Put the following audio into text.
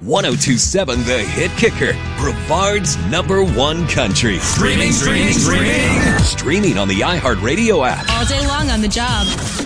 1027 The Hit Kicker, Brevard's #1 country. Streaming on the iHeartRadio app. All day long on the job.